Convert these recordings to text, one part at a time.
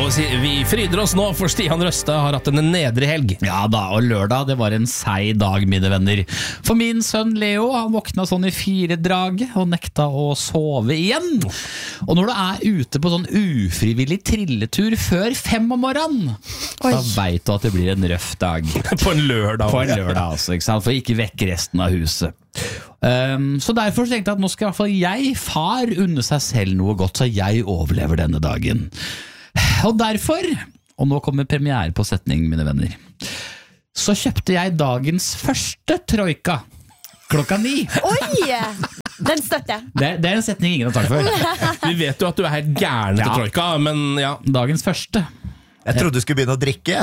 lov å si. Vi fryder oss nå, for Stian Røste har hatt en nedre helg. Ja da, og lørdag, det var en seig dag, mine venner. For min sønn Leo, han våkna sånn i 4-drag og nekta å sove igjen. Og når du er ute på sånn ufrivillig trilletur før 5 om morgenen, da vet du at det blir en røff dag. På en lørdag. På en lørdag, altså, ikke sant? For ikke vekk resten av huset. Så derfor tenkte jeg at nå skal i hvert fall jeg, far, unne seg selv noe godt, så jeg overlever denne dagen. Og derfor, og nå kommer premiere på setning, mine venner, så kjøpte jeg dagens første troika klokka 9. Oi! Den støtter. Det er en setning ingen har tatt før. Vi vet jo at du er helt gæren til troika, men ja. Dagens første. Jeg trodde du skulle begynne å drikke.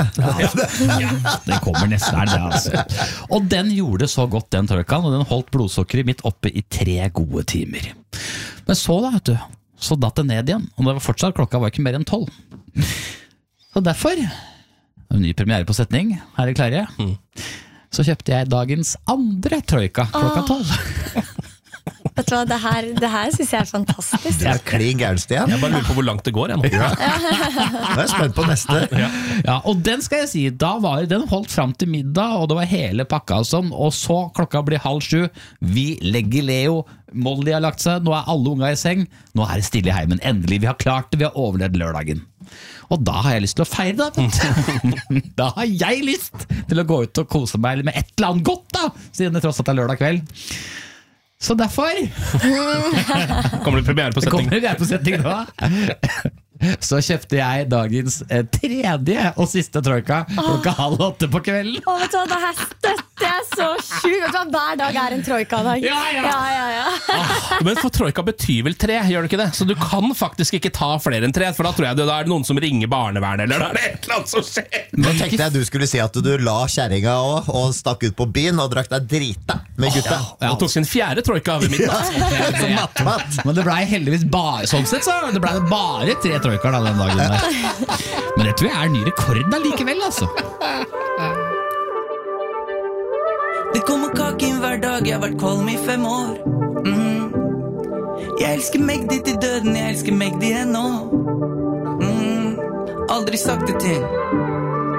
Det kommer nesten her, det altså. Og den gjorde så godt, den troikaen, og den holdt blodsukkeret mitt oppe i 3 gode timer. Men så da, vet du, så datt det ned igjen, og det var fortsatt, klokka var ikke mer enn 12. Så derfor, en ny premiere på setning, her er klare, så kjøpte jeg dagens andre troika klokka 12. Vet du hva, det her synes jeg er fantastisk. Det er klin gæren, Stian. Jeg bare lurer på hvor langt det går jeg nå. Nå er jeg spent på neste. Ja, og den skal jeg si, den holdt frem til middag, og det var hele pakka og sånn, og så klokka blir 6:30, vi legger Leo, Molly har lagt seg, nå er alle unga i seng, nå er det stille i heimen, endelig, vi har klart det, vi har overlevd lørdagen. Og da har jeg lyst til å feire det. Da har jeg lyst til å gå ut og kose meg med et eller annet godt da, siden det tross alt er lørdag kveld. Så derfor Kommer det premiere på setning da? Så kjøpte jeg dagens 3. og siste troika klokka 7:30 på kvelden. Vet du hva, det her støtter jeg så sjukt. Vet du hva, hver dag er en troika-dag. Ja. Men for troika betyr vel 3, gjør det ikke det? Så du kan faktisk ikke ta flere enn 3, for da tror jeg da er det noen som ringer barnevernet, eller da er det et eller annet som skjer. Nå tenkte jeg du skulle si at du la kjæringa også, og stakk ut på byen og drakk deg drita med gutta. Han tok sin 4. troika ved midnatt. Men det ble heldigvis bare sånn sett, så det ble bare 3 troikar da den dagen der. Men det tror jeg er ny rekord da likevel, altså. Det kommer kake inn hver dag, jeg har vært kvalm i 5 år. Jeg elsker Magdi til døden, jeg elsker Magdi ennå. Aldri sagt det til